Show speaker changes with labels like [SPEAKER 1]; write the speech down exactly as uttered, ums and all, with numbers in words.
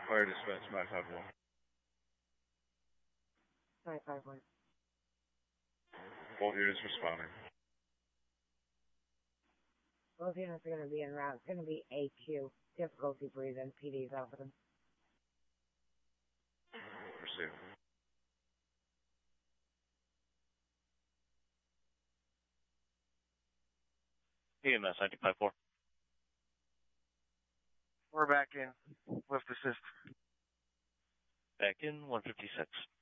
[SPEAKER 1] Fire dispatch nine five one.
[SPEAKER 2] nine five one.
[SPEAKER 1] Both units responding.
[SPEAKER 2] Both units are going to be en route. It's going to be A Q. Difficulty breathing. P D's officer.
[SPEAKER 1] Proceed.
[SPEAKER 3] E M S nine five four.
[SPEAKER 4] We're back in. Lift assist.
[SPEAKER 3] Back in one fifty-six.